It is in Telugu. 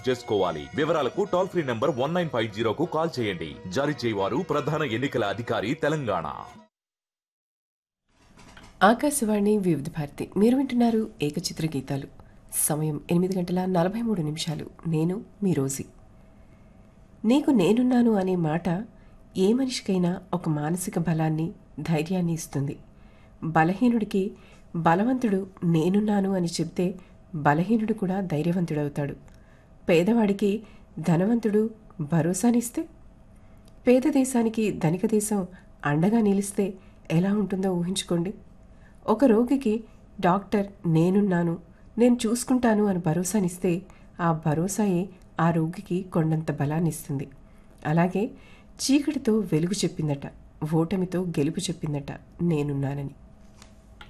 చేసుకోవాలి. వివరాలకు టోల్ ఫ్రీ నంబర్ 1950కు కాల్ చేయండి. జారీ చేయవారు ప్రధాన ఎన్నికల అధికారి తెలంగాణ. ఆకాశవాణి వివిధ భారతి. మీరు వింటున్నారు ఏకచిత్ర గీతాలు. సమయం 8:43. నేను మీ రోజీ. నీకు నేనున్నాను అనే మాట ఏ మనిషికైనా ఒక మానసిక బలాన్ని, ధైర్యాన్ని ఇస్తుంది. బలహీనుడికి బలవంతుడు నేనున్నాను అని చెప్తే బలహీనుడు కూడా ధైర్యవంతుడవుతాడు. పేదవాడికి ధనవంతుడు భరోసానిస్తే, పేద దేశానికి ధనిక దేశం అండగా నిలిస్తే ఎలా ఉంటుందో ఊహించుకోండి. ఒక రోగికి డాక్టర్ నేనున్నాను, నేను చూసుకుంటాను అని భరోసానిస్తే ఆ భరోసాయే ఆ రోగికి కొండంత బలాన్నిస్తుంది. అలాగే చీకటితో వెలుగు చెప్పిందట, ఓటమితో గెలుపు చెప్పిందట నేనున్నానని.